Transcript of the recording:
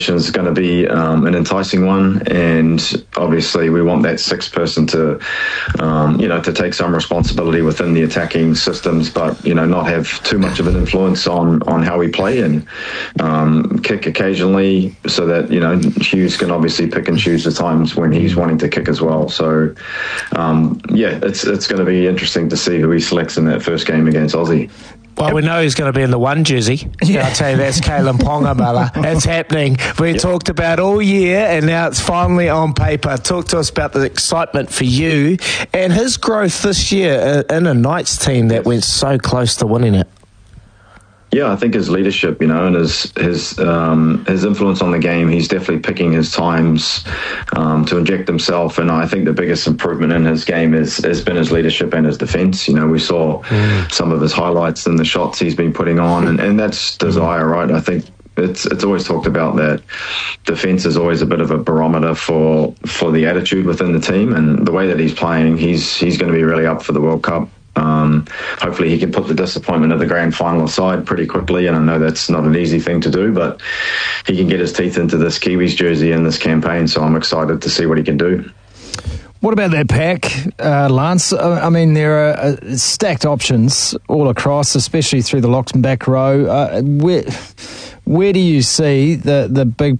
is going to be an enticing one, and obviously we want that sixth person to to take some responsibility within the attacking systems, but not have too much of an influence on how we play, and kick occasionally, so that Hughes can obviously pick and choose the times when he's wanting to kick as well. So it's going to be interesting to see who he selects in that first game against Aussie. Well, we know he's going to be in the one jersey. Yeah. I'll tell you, that's Kalyn Ponga, brother. It's happening. We talked about all year, and now it's finally on paper. Talk to us about the excitement for you and his growth this year in a Knights team that went so close to winning it. Yeah, I think his leadership, and his influence on the game, he's definitely picking his times to inject himself. And I think the biggest improvement in his game has been his leadership and his defence. We saw some of his highlights in the shots he's been putting on, and that's desire, right? I think it's always talked about that defence is always a bit of a barometer for the attitude within the team, and the way that he's playing, he's going to be really up for the World Cup. Hopefully he can put the disappointment of the grand final aside pretty quickly, and I know that's not an easy thing to do, but he can get his teeth into this Kiwis jersey in this campaign, so I'm excited to see what he can do. What about that pack, Lance? I mean, there are stacked options all across, especially through the locks and back row. Where do you see the big